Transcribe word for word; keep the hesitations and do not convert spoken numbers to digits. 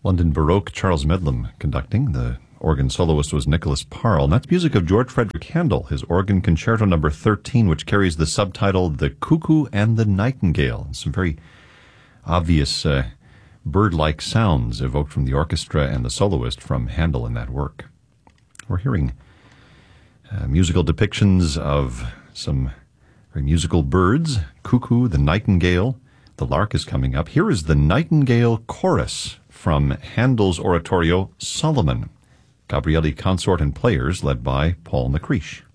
London Baroque, Charles Medlam conducting. The organ soloist was Nicholas Parle. And that's music of George Frederick Handel, his organ concerto number thirteen, which carries the subtitle The Cuckoo and the Nightingale. And some very obvious uh, bird-like sounds evoked from the orchestra and the soloist from Handel in that work. We're hearing uh, musical depictions of some very musical birds, cuckoo, the nightingale. The lark is coming up. Here is the Nightingale Chorus from Handel's oratorio Solomon. Gabrieli Consort and players led by Paul McCreish.